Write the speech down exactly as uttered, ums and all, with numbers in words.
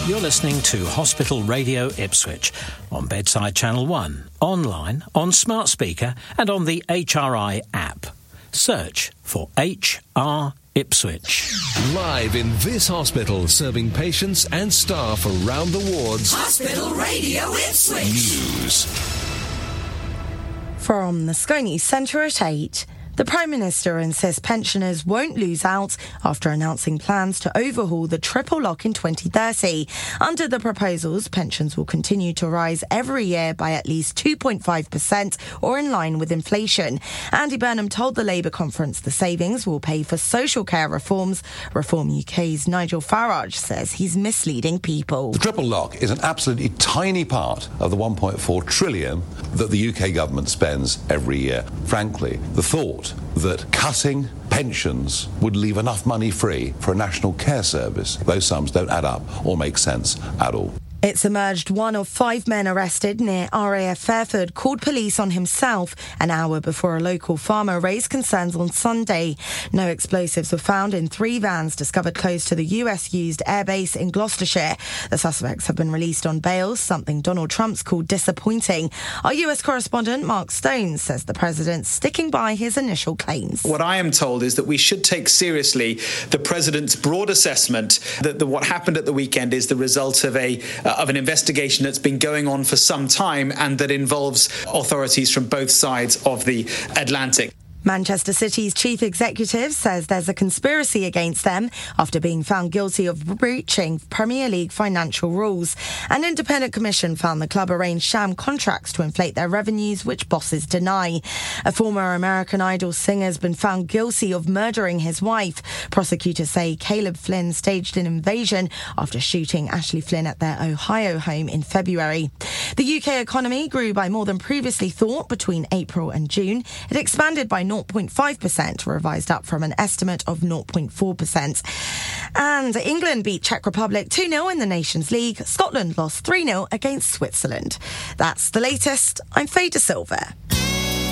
You're listening to Hospital Radio Ipswich on Bedside Channel one, online, on smart speaker and on the H R I app. Search for H R Ipswich. Live in this hospital, serving patients and staff around the wards. Hospital Radio Ipswich. News. From the Sky News Centre at eight. The Prime Minister insists pensioners won't lose out after announcing plans to overhaul the triple lock in twenty thirty. Under the proposals, pensions will continue to rise every year by at least two point five percent or in line with inflation. Andy Burnham told the Labour conference the savings will pay for social care reforms. Reform U K's Nigel Farage says he's misleading people. The triple lock is an absolutely tiny part of the one point four trillion that the U K government spends every year. Frankly, the thought that cutting pensions would leave enough money free for a national care service, those sums don't add up or make sense at all. It's emerged one of five men arrested near R A F Fairford called police on himself an hour before a local farmer raised concerns on Sunday. No explosives were found in three vans discovered close to the U S-used airbase in Gloucestershire. The suspects have been released on bail, something Donald Trump's called disappointing. Our U S correspondent Mark Stone says the president's sticking by his initial claims. What I am told is that we should take seriously the president's broad assessment that the, what happened at the weekend is the result of a uh, of an investigation that's been going on for some time and that involves authorities from both sides of the Atlantic. Manchester City's chief executive says there's a conspiracy against them after being found guilty of breaching Premier League financial rules. An independent commission found the club arranged sham contracts to inflate their revenues, which bosses deny. A former American Idol singer has been found guilty of murdering his wife. Prosecutors say Caleb Flynn staged an invasion after shooting Ashley Flynn at their Ohio home in February. The U K economy grew by more than previously thought between April and June. It expanded by zero point five percent, revised up from an estimate of zero point four percent. And England beat Czech Republic two nil in the Nations League. Scotland lost three nil against Switzerland. That's the latest. I'm Faye De Silva.